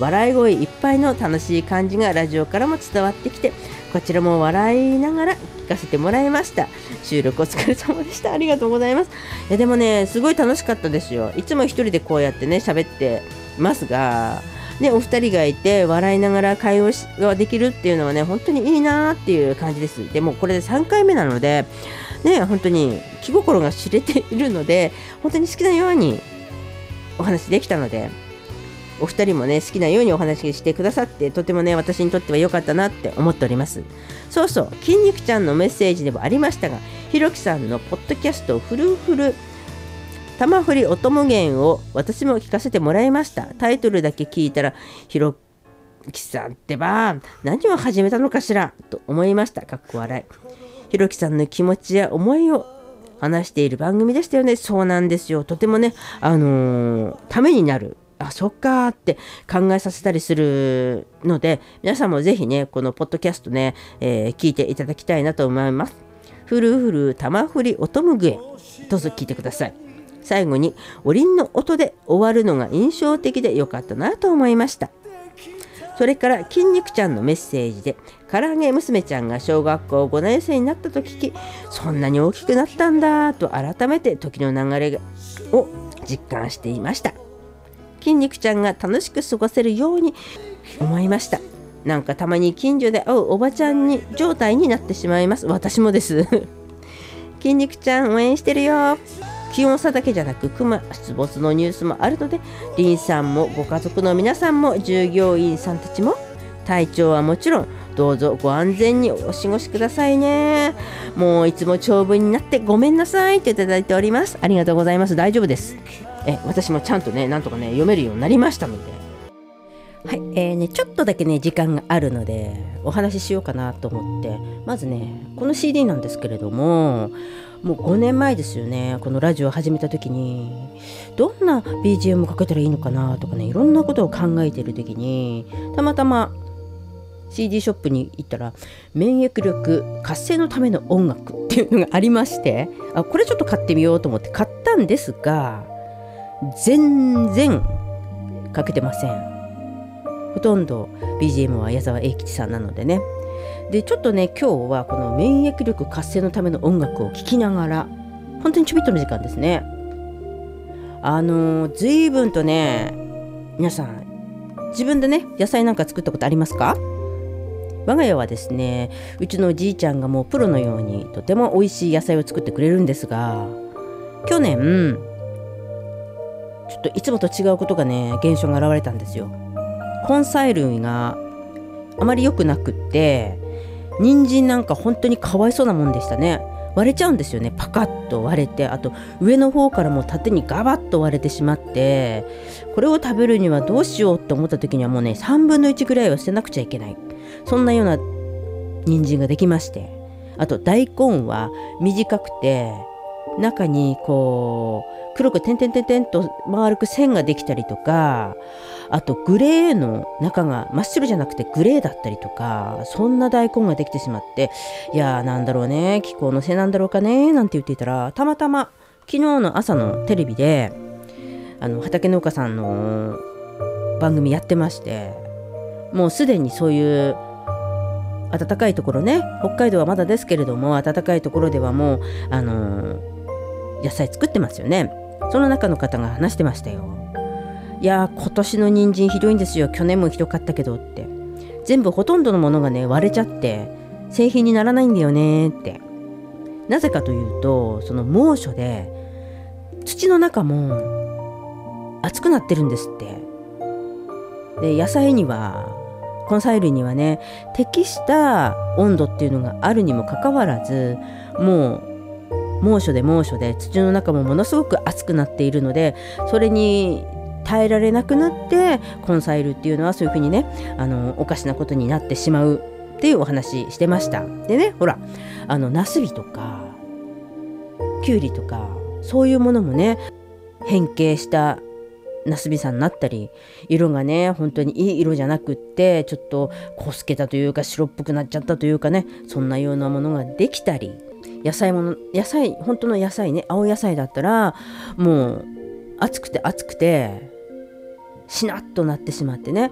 笑い声いっぱいの楽しい感じがラジオからも伝わってきて、こちらも笑いながら聞かせてもらいました。収録お疲れ様でした。ありがとうございます。でもね、すごい楽しかったですよ。いつも一人でこうやってね喋ってますがね、お二人がいて笑いながら会話ができるっていうのはね、本当にいいなっていう感じです。でもこれで3回目なのでね、本当に気心が知れているので、本当に好きなようにお話できたので、お二人もね好きなようにお話ししてくださって、とてもね私にとっては良かったなって思っております。そうそう、筋肉ちゃんのメッセージでもありましたが、ひろきさんのポッドキャストフルフル玉振りおともげんを私も聞かせてもらいました。タイトルだけ聞いたら、ひろきさんってば何を始めたのかしらと思いました。かっこ笑い。ひろきさんの気持ちや思いを話している番組でしたよね。そうなんですよ。とてもねためになる、そっかーって考えさせたりするので、皆さんもぜひねこのポッドキャストね、聞いていただきたいなと思います。ふるふる玉振りおとむぐえ、どうぞ聞いてください。最後におりんの音で終わるのが印象的で良かったなと思いました。それから筋肉ちゃんのメッセージで、唐揚げ娘ちゃんが小学校5年生になったと聞き、そんなに大きくなったんだと改めて時の流れを実感していました。筋肉ちゃんが楽しく過ごせるように思いました。なんかたまに近所で会うおばちゃんに状態になってしまいます。私もです筋肉ちゃん応援してるよ。気温差だけじゃなく熊出没のニュースもあるので、リンさんもご家族の皆さんも従業員さんたちも体調はもちろんどうぞご安全にお過ごしくださいね。もういつも長文になってごめんなさいといただいております。ありがとうございます。大丈夫です。私もちゃんとねなんとかね読めるようになりましたので、はい、ちょっとだけね時間があるのでお話ししようかなと思って、まずねこの CD なんですけれども、もう5年前ですよね。このラジオを始めた時にどんな BGM をかけたらいいのかなとかね、いろんなことを考えている時にたまたま CD ショップに行ったら、免疫力活性のための音楽っていうのがありまして、これちょっと買ってみようと思って買ったんですが、全然かけてません。ほとんど BGM は矢沢永吉さんなのでね。でちょっとね今日はこの免疫力活性のための音楽を聴きながら、本当にちょびっとの時間ですね。随分とね、皆さん自分でね野菜なんか作ったことありますか？我が家はですね、うちのおじいちゃんがもうプロのようにとても美味しい野菜を作ってくれるんですが、去年ちょっといつもと違うことがね、現象が現れたんですよ。根菜類があまり良くなくって、人参なんか本当にかわいそうなもんでしたね。割れちゃうんですよね。パカッと割れて、あと上の方からも縦にガバッと割れてしまって、これを食べるにはどうしようって思った時にはもうね3分の1ぐらいは捨てなくちゃいけない、そんなような人参ができまして、あと大根は短くて中にこう黒く点々点々と丸く線ができたりとか、あとグレーの中が真っ白じゃなくてグレーだったりとか、そんな大根ができてしまって、いやーなんだろうね、気候のせいなんだろうかねなんて言っていたら、たまたま昨日の朝のテレビで畑農家さんの番組やってまして、もうすでにそういう暖かいところね、北海道はまだですけれども暖かいところではもう野菜作ってますよね。その中の方が話してましたよ。いや今年の人参ひどいんですよ、去年もひどかったけどって、全部ほとんどのものがね割れちゃって製品にならないんだよねって。なぜかというと、その猛暑で土の中も熱くなってるんですって。で野菜には根菜類にはね適した温度っていうのがあるにもかかわらず、もう猛暑で土の中もものすごく熱くなっているので、それに耐えられなくなって根菜類っていうのはそういうふうにねおかしなことになってしまうっていうお話してました。でね、ほらナスビとかキュウリとかそういうものもね変形したナスビさんになったり、色がね本当にいい色じゃなくってちょっとこすけたというか白っぽくなっちゃったというかね、そんなようなものができたり、野菜本当の野菜ね、青野菜だったらもう熱くてしなっとなってしまってね、